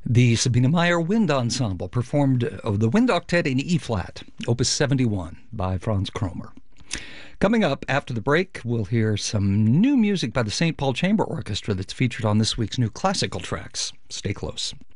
The Sabine Meyer Wind Ensemble performed the Wind Octet in E-flat, Opus 71 by Franz Kromer. Coming up after the break, we'll hear some new music by the St. Paul Chamber Orchestra that's featured on this week's new classical tracks. Stay close.